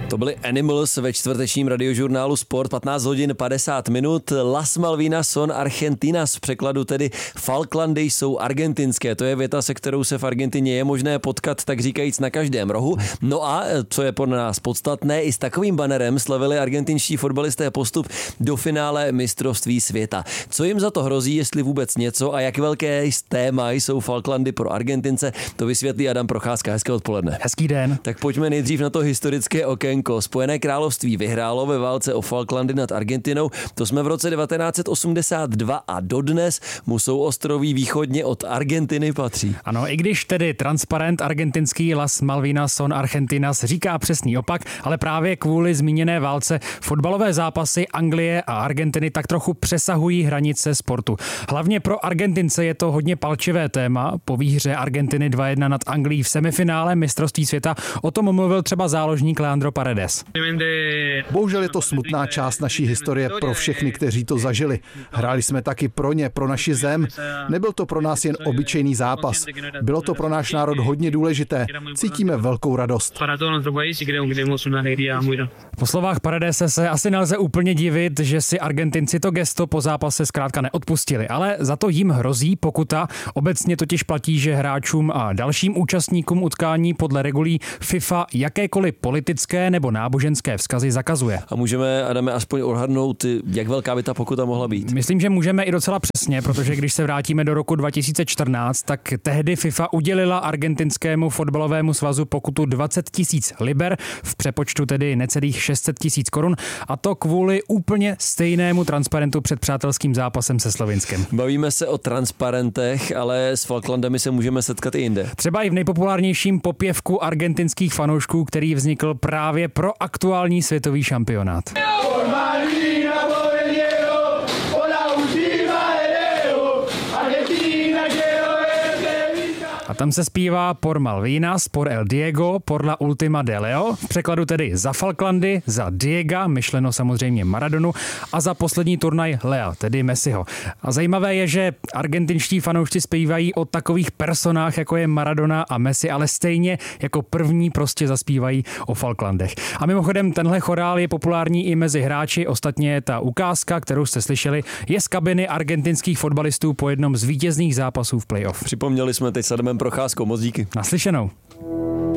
To byly Animals ve čtvrtečním radiožurnálu Sport, 15 hodin 50 minut. Las Malvinas son Argentinas, v překladu tedy Falklandy jsou argentinské. To je věta, se kterou se v Argentině je možné potkat, tak říkajíc, na každém rohu. No a co je pro nás podstatné, i s takovým banerem slavili argentinští fotbalisté postup do finále mistrovství světa. Co jim za to hrozí, jestli vůbec něco, a jak velké téma jsou Falklandy pro Argentince, to vysvětlí Adam Procházka. Hezké odpoledne. Hezký den. Tak pojďme nejdřív na to historické okénko. Spojené království vyhrálo ve válce o Falklandy nad Argentinou. To jsme v roce 1982 a dodnes mu souostroví východně od Argentiny patří. Ano, i když tedy transparent argentinský Las Malvinas son Argentinas říká přesný opak, ale právě kvůli zmíněné válce fotbalové zápasy Anglie a Argentiny tak trochu přesahují hranice sportu. Hlavně pro Argentince je to hodně palčivé téma. Po výhře Argentiny 2-1 nad Anglií v semifinále mistrovství světa o tom mluvil třeba záložník Leandro Paredes. Bohužel je to smutná část naší historie pro všechny, kteří to zažili. Hráli jsme taky pro ně, pro naši zem. Nebyl to pro nás jen obyčejný zápas. Bylo to pro náš národ hodně důležité. Cítíme velkou radost. Po slovách Paredese se asi nelze úplně divit, že si Argentinci to gesto po zápase zkrátka neodpustili, ale za to jim hrozí pokuta. Obecně totiž platí, že hráčům a dalším účastníkům utkání podle regulí FIFA jakékoliv politické nebo náboženské vzkazy zakazuje. A můžeme, Adame, aspoň odhadnout, jak velká by ta pokuta mohla být? Myslím, že můžeme i docela přesně, protože když se vrátíme do roku 2014, tak tehdy FIFA udělila argentinskému fotbalovému svazu pokutu 20 000 liber, v přepočtu tedy necelých 600 000 korun, a to kvůli úplně stejnému transparentu před přátelským zápasem se Slovinskem. Bavíme se o transparentech, ale s Falklandami se můžeme setkat i jinde. Třeba i v nejpopulárnějším popěvku argentinských fanoušků, který vznikl právě pro aktuální světový šampionát. A tam se zpívá por Malvinas, por el Diego, por la ultima de Leo, v překladu tedy za Falklandy, za Diega, myšleno samozřejmě Maradonu, a za poslední turnaj Lea, tedy Messiho. A zajímavé je, že argentinští fanoušci zpívají o takových personách, jako je Maradona a Messi, ale stejně jako první prostě zaspívají o Falklandech. A mimochodem tenhle chorál je populární i mezi hráči, ostatně ta ukázka, kterou jste slyšeli, je z kabiny argentinských fotbalistů po jednom z vítězných zápasů v playoff. Připomněli jsme teď s Adamem Procházkou, moc díky. Naslyšenou.